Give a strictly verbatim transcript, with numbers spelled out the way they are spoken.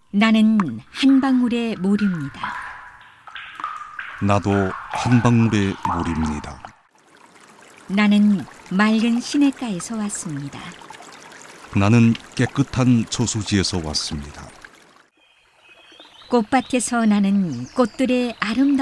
나는 한 방울의 모류입니다. 나도 한 방울의 물입니다. 나는 맑은 시냇가에서 왔습니다. 나는 깨끗한 저수지에서 왔습니다. 꽃밭에서 나는 꽃들의 아름다운